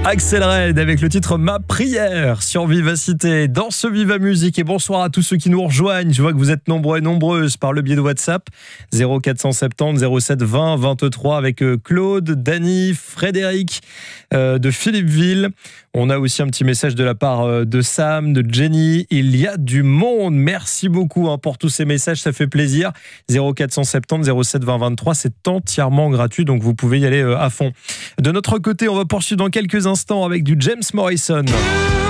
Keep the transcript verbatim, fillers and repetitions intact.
Axel Red avec le titre Ma prière sur Vivacité dans ce Viva Musique. Et bonsoir à tous ceux qui nous rejoignent. Je vois que vous êtes nombreux et nombreuses par le biais de WhatsApp zéro quatre cent soixante-dix zéro sept vingt vingt-trois avec Claude, Dany, Frédéric euh, de Philippeville. On a aussi un petit message de la part de Sam, de Jenny. Il y a du monde. Merci beaucoup hein, pour tous ces messages, ça fait plaisir. zéro quatre cent soixante-dix zéro sept vingt vingt-trois, c'est entièrement gratuit, donc vous pouvez y aller à fond. De notre côté, on va poursuivre dans quelques instants avec du James Morrison.